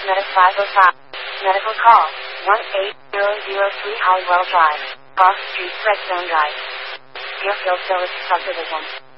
Medic 505. Medical call, 18003 Hollywell Drive, Fox Street, Redstone Drive. Deerfield Village Subdivision.